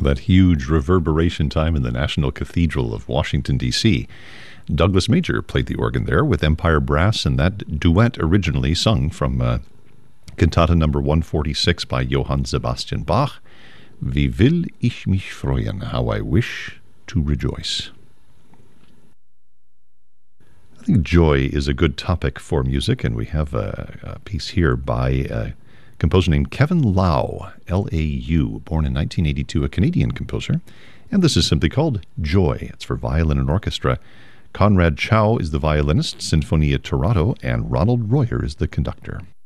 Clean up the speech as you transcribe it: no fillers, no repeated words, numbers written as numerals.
That huge reverberation time in the National Cathedral of Washington, D.C. Douglas Major played the organ there with Empire Brass, and that duet originally sung from Cantata number 146 by Johann Sebastian Bach, Wie will ich mich freuen, how I wish to rejoice. I think joy is a good topic for music, and we have a piece here by a composer named Kevin Lau, L-A-U, born in 1982, a Canadian composer, and this is simply called Joy. It's for violin and orchestra. Conrad Chow is the violinist, Sinfonia Toronto, and Ronald Royer is the conductor.